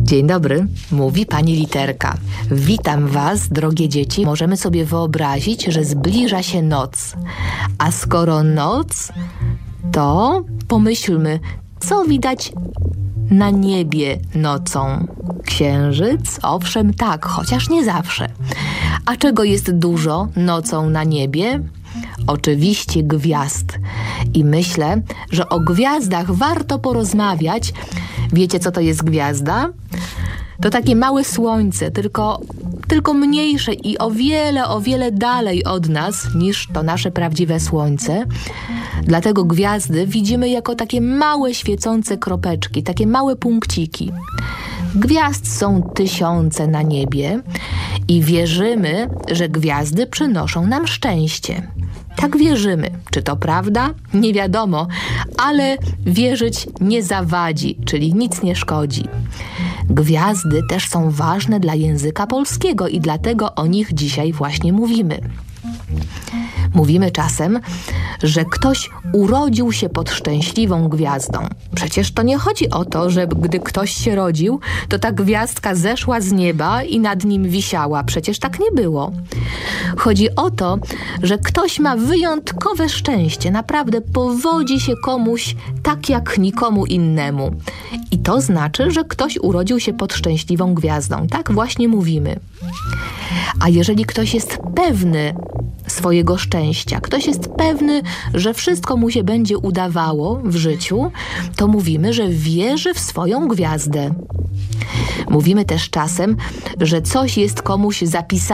Dzień dobry, mówi pani Literka. Witam was, drogie dzieci. Możemy sobie wyobrazić, że zbliża się noc. A skoro noc, to pomyślmy, co widać na niebie nocą. Księżyc? Owszem, tak, chociaż nie zawsze. A czego jest dużo nocą na niebie? Oczywiście gwiazd. I myślę, że o gwiazdach warto porozmawiać. Wiecie, co to jest gwiazda? To takie małe słońce, tylko mniejsze i o wiele dalej od nas niż to nasze prawdziwe słońce. Dlatego gwiazdy widzimy jako takie małe świecące kropeczki, takie małe punkciki. Gwiazd są tysiące na niebie i wierzymy, że gwiazdy przynoszą nam szczęście. Tak wierzymy. Czy to prawda? Nie wiadomo, ale wierzyć nie zawadzi, czyli nic nie szkodzi. Gwiazdy też są ważne dla języka polskiego i dlatego o nich dzisiaj właśnie mówimy. Mówimy czasem, że ktoś urodził się pod szczęśliwą gwiazdą. Przecież to nie chodzi o to, że gdy ktoś się rodził, to ta gwiazdka zeszła z nieba i nad nim wisiała. Przecież tak nie było. Chodzi o to, że ktoś ma wyjątkowe szczęście. Naprawdę powodzi się komuś tak jak nikomu innemu. I to znaczy, że ktoś urodził się pod szczęśliwą gwiazdą. Tak właśnie mówimy. A jeżeli ktoś jest pewny swojego szczęścia, ktoś jest pewny, że wszystko mu się będzie udawało w życiu, to mówimy, że wierzy w swoją gwiazdę. Mówimy też czasem, że coś jest komuś zapisane